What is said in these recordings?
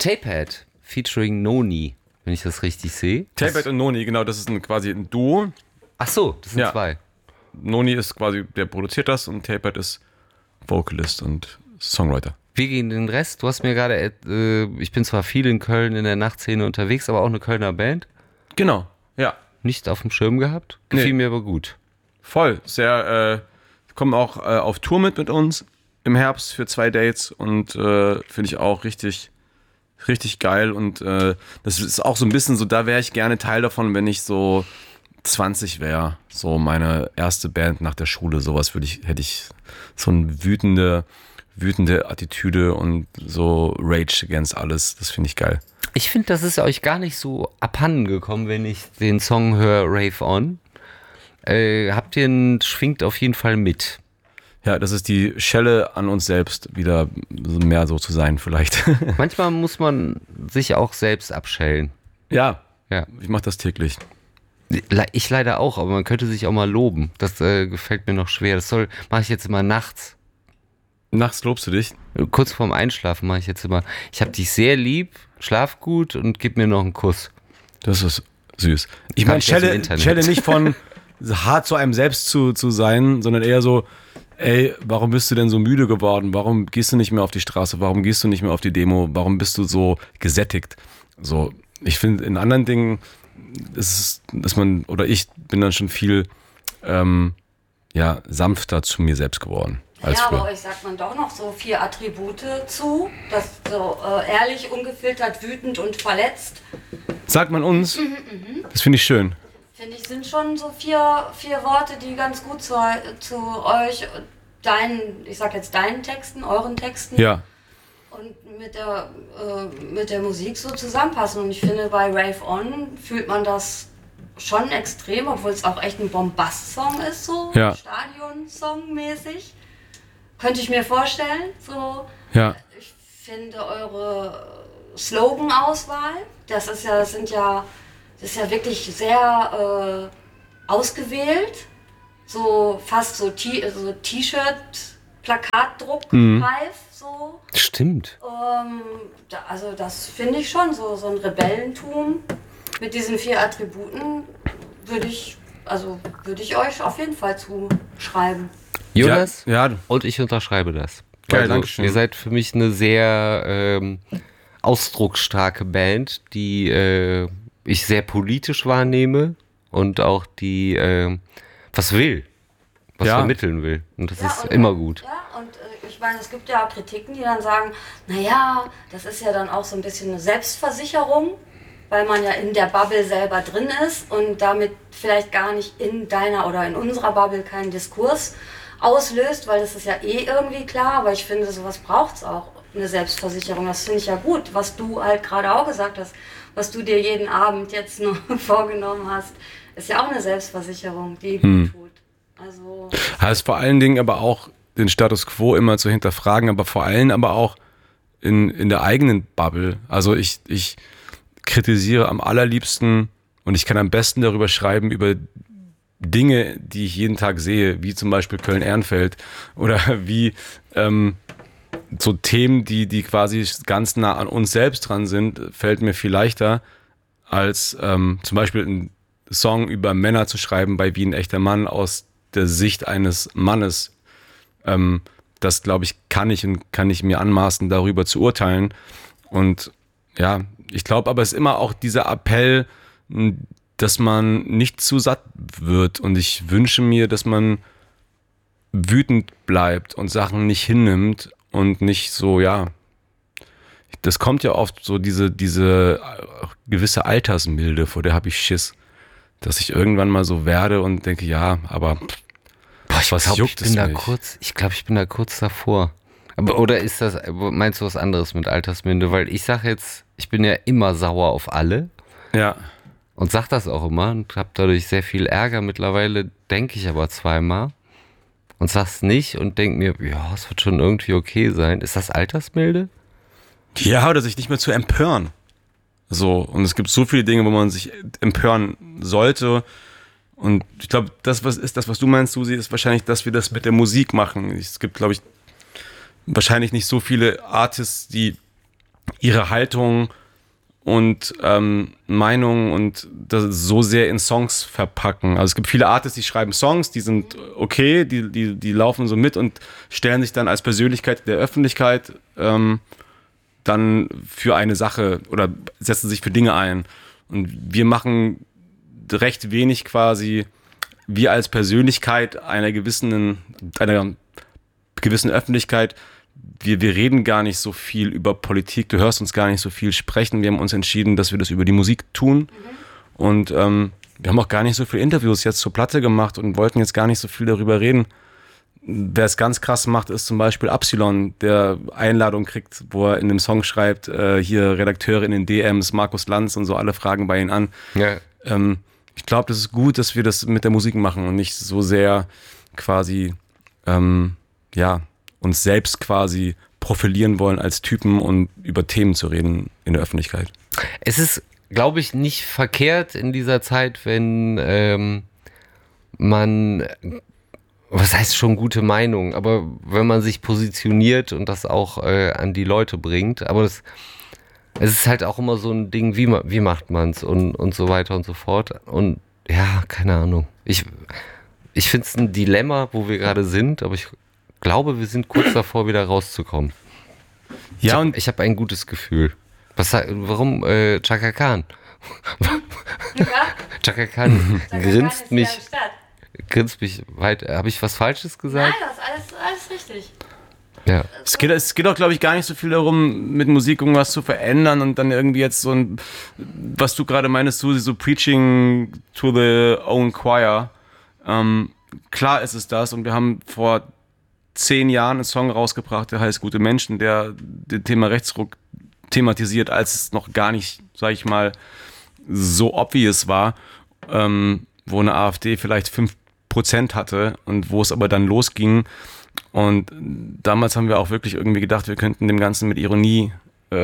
Tapehead featuring Noni, wenn ich das richtig sehe. Tapehead und Noni, genau, das ist quasi ein Duo. Ach so, das sind zwei. Noni ist quasi, der produziert das und Tapehead ist Vocalist und Songwriter. Wir gehen den Rest. Du hast mir gerade, ich bin zwar viel in Köln in der Nachtszene unterwegs, aber auch eine Kölner Band. Genau, ja. Nicht auf dem Schirm gehabt. Gefiel mir aber gut. Voll, kommen auch auf Tour mit uns im Herbst für 2 Dates und finde ich auch richtig, richtig geil und das ist auch so ein bisschen so, da wäre ich gerne Teil davon, wenn ich so 20 wäre, so meine erste Band nach der Schule, sowas hätte ich so eine wütende Attitüde und so Rage against alles, das finde ich geil. Ich finde, das ist euch gar nicht so abhanden gekommen, wenn ich den Song höre, Rave On. Schwingt auf jeden Fall mit. Ja, das ist die Schelle an uns selbst, wieder mehr so zu sein vielleicht. Manchmal muss man sich auch selbst abschellen. Ja. Ich mache das täglich. Ich leider auch, aber man könnte sich auch mal loben. Das gefällt mir noch schwer. Mache ich jetzt immer nachts. Nachts lobst du dich? Kurz vorm Einschlafen mache ich jetzt immer. Ich habe dich sehr lieb, schlaf gut und gib mir noch einen Kuss. Das ist süß. Ich meine, Schelle nicht von hart zu einem selbst zu sein, sondern eher so, ey, warum bist du denn so müde geworden? Warum gehst du nicht mehr auf die Straße? Warum gehst du nicht mehr auf die Demo? Warum bist du so gesättigt? So, ich finde, in anderen Dingen ist es, ich bin dann schon viel sanfter zu mir selbst geworden. Ja, aber euch sagt man doch noch so 4 Attribute zu, das so ehrlich, ungefiltert, wütend und verletzt. Sagt man uns? Das finde ich schön. Finde ich, sind schon so 4 Worte, die ganz gut zu euch, ich sag jetzt deinen Texten, euren Texten. Ja. Und mit der Musik so zusammenpassen. Und ich finde, bei Rave On fühlt man das schon extrem, obwohl es auch echt ein Bombast-Song ist, so Stadion-Song-mäßig. Könnte ich mir vorstellen. So. Ja. Ich finde eure Slogan-Auswahl, das ist ja wirklich sehr ausgewählt. So fast so T-Shirt, Plakatdruck-reif. So. Stimmt. Also das finde ich schon, so ein Rebellentum mit diesen 4 Attributen würde ich euch auf jeden Fall zuschreiben. Jonas, ja. Und ich unterschreibe das. Geil, danke schön. Ihr seid für mich eine sehr ausdrucksstarke Band, die ich sehr politisch wahrnehme und auch die was vermitteln will. Und das ist immer gut. Ja, und ich meine, es gibt ja Kritiken, die dann sagen, naja, das ist ja dann auch so ein bisschen eine Selbstversicherung, weil man ja in der Bubble selber drin ist und damit vielleicht gar nicht in deiner oder in unserer Bubble keinen Diskurs auslöst, weil das ist ja irgendwie klar, aber ich finde, sowas braucht es auch, eine Selbstversicherung. Das finde ich ja gut, was du halt gerade auch gesagt hast, was du dir jeden Abend jetzt nur vorgenommen hast, ist ja auch eine Selbstversicherung, die gut tut. Also heißt vor allen Dingen aber auch den Status quo immer zu hinterfragen, aber vor allem aber auch in der eigenen Bubble. Also ich kritisiere am allerliebsten und ich kann am besten darüber schreiben, über Dinge, die ich jeden Tag sehe, wie zum Beispiel Köln-Ehrenfeld oder wie so Themen, die quasi ganz nah an uns selbst dran sind, fällt mir viel leichter, als zum Beispiel einen Song über Männer zu schreiben bei Wie ein echter Mann aus der Sicht eines Mannes. Das, glaube ich, kann ich mir anmaßen, darüber zu urteilen. Und ja, ich glaube aber, es ist immer auch dieser Appell, dass man nicht zu satt wird. Und ich wünsche mir, dass man wütend bleibt und Sachen nicht hinnimmt und nicht so, das kommt ja oft so diese gewisse Altersmilde, vor der habe ich Schiss, dass ich irgendwann mal so werde und denke, ja, aber was juckt es mich? Ich glaube, ich bin da kurz davor. Oder meinst du was anderes mit Altersmilde? Weil ich sage jetzt, ich bin ja immer sauer auf alle. Ja. Und sag das auch immer und habe dadurch sehr viel Ärger. Mittlerweile denke ich aber zweimal und sag's nicht und denke mir, ja, es wird schon irgendwie okay sein. Ist das Altersmilde? Ja, oder sich nicht mehr zu empören. So, und es gibt so viele Dinge, wo man sich empören sollte. Und ich glaube, das, was du meinst, Susi, ist wahrscheinlich, dass wir das mit der Musik machen. Es gibt, glaube ich, wahrscheinlich nicht so viele Artists, die ihre Haltung und Meinung und das so sehr in Songs verpacken. Also es gibt viele Artists, die schreiben Songs, die sind okay, die laufen so mit und stellen sich dann als Persönlichkeit der Öffentlichkeit dann für eine Sache oder setzen sich für Dinge ein. Und wir machen recht wenig quasi, wir als Persönlichkeit einer gewissen Öffentlichkeit, wir reden gar nicht so viel über Politik, du hörst uns gar nicht so viel sprechen. Wir haben uns entschieden, dass wir das über die Musik tun. Und wir haben auch gar nicht so viele Interviews jetzt zur Platte gemacht und wollten jetzt gar nicht so viel darüber reden. Wer es ganz krass macht, ist zum Beispiel Absilon, der Einladung kriegt, wo er in dem Song schreibt, hier Redakteure in den DMs, Markus Lanz und so, alle fragen bei ihm an. Ja. Ich glaube, das ist gut, dass wir das mit der Musik machen und nicht so sehr quasi, uns selbst quasi profilieren wollen als Typen und über Themen zu reden in der Öffentlichkeit. Es ist, glaube ich, nicht verkehrt in dieser Zeit, wenn man, was heißt schon gute Meinung, aber wenn man sich positioniert und das auch an die Leute bringt, aber es ist halt auch immer so ein Ding, wie macht man es und so weiter und so fort. Und ja, keine Ahnung. Ich finde es ein Dilemma, wo wir gerade sind, aber ich glaube, wir sind kurz davor, wieder rauszukommen. Ja, ich habe ein gutes Gefühl. Warum Chaka Khan? Ja? Chaka Khan grinst mich weit. Habe ich was Falsches gesagt? Nein, das ist alles richtig. Ja. Es geht auch, glaube ich, gar nicht so viel darum, mit Musik irgendwas zu verändern und dann irgendwie jetzt so ein, was du gerade meinst, so preaching to the own choir. Klar ist es das und wir haben vor 10 Jahren einen Song rausgebracht, der heißt Gute Menschen, der das Thema Rechtsruck thematisiert, als es noch gar nicht, sag ich mal, so obvious war, wo eine AfD vielleicht 5% hatte und wo es aber dann losging. Und damals haben wir auch wirklich irgendwie gedacht, wir könnten dem Ganzen mit Ironie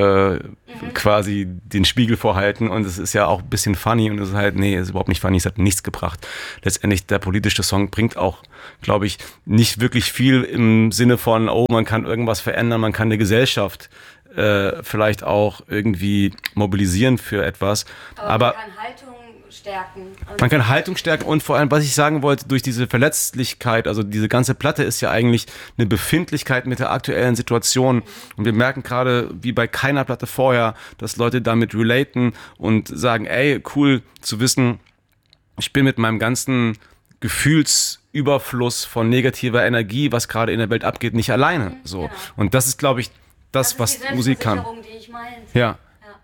quasi den Spiegel vorhalten und es ist ja auch ein bisschen funny und es ist halt, nee, es ist überhaupt nicht funny, es hat nichts gebracht. Letztendlich, der politische Song bringt auch, glaube ich, nicht wirklich viel im Sinne von, oh, man kann irgendwas verändern, man kann eine Gesellschaft vielleicht auch irgendwie mobilisieren für etwas. Aber man kann Haltung stärken. Man kann Haltung stärken und vor allem, was ich sagen wollte, durch diese Verletzlichkeit, also diese ganze Platte ist ja eigentlich eine Befindlichkeit mit der aktuellen Situation und wir merken gerade, wie bei keiner Platte vorher, dass Leute damit relaten und sagen, ey, cool zu wissen, ich bin mit meinem ganzen Gefühlsüberfluss von negativer Energie, was gerade in der Welt abgeht, nicht alleine. So. Genau. Und das ist, glaube ich, das was Musik kann. Die ich meinte. Ja.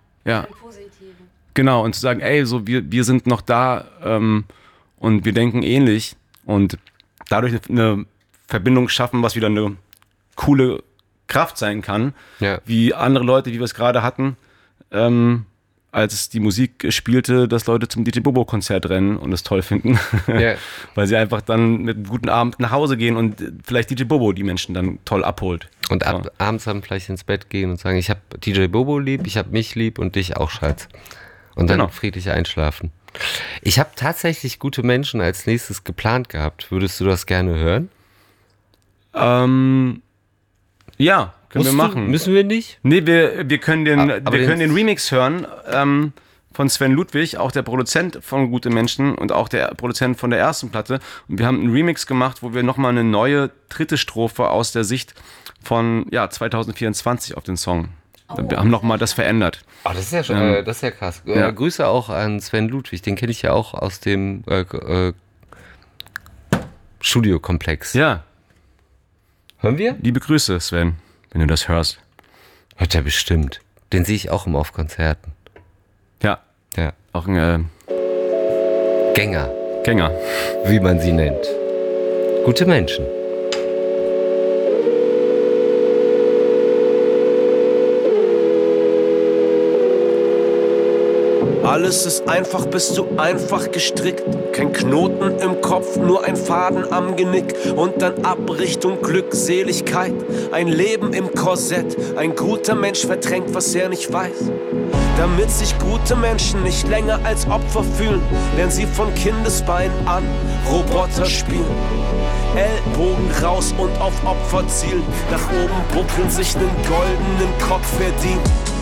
Genau, und zu sagen, ey, so wir sind noch da und wir denken ähnlich und dadurch eine Verbindung schaffen, was wieder eine coole Kraft sein kann, wie andere Leute, wie wir es gerade hatten, als die Musik spielte, dass Leute zum DJ Bobo-Konzert rennen und es toll finden, weil sie einfach dann mit einem guten Abend nach Hause gehen und vielleicht DJ Bobo die Menschen dann toll abholt. Und abends dann vielleicht ins Bett gehen und sagen, ich habe DJ Bobo lieb, ich habe mich lieb und dich auch, Schatz. Und dann friedlich einschlafen. Ich habe tatsächlich Gute Menschen als nächstes geplant gehabt. Würdest du das gerne hören? Ja, können wir machen. Müssen wir nicht? Nee, wir können den Remix hören von Sven Ludwig, auch der Produzent von Gute Menschen und auch der Produzent von der ersten Platte. Und wir haben einen Remix gemacht, wo wir nochmal eine neue dritte Strophe aus der Sicht von 2024 auf den Song. Wir haben nochmal das verändert. Das ist ja schon, das ist ja krass. Grüße auch an Sven Ludwig, den kenne ich ja auch aus dem Studiokomplex. Ja. Hören wir? Liebe Grüße, Sven, wenn du das hörst. Hört er bestimmt. Den sehe ich auch immer auf Konzerten. Ja. Auch ein Gänger. Gänger. Wie man sie nennt. Gute Menschen. Alles ist einfach, bist du einfach gestrickt. Kein Knoten im Kopf, nur ein Faden am Genick. Und dann ab Richtung Glückseligkeit. Ein Leben im Korsett. Ein guter Mensch verdrängt, was er nicht weiß. Damit sich gute Menschen nicht länger als Opfer fühlen, lernen sie von Kindesbeinen an Roboter spielen. Ellbogen raus und auf Opfer zielen. Nach oben buckeln, sich nen goldenen Kopf verdienen.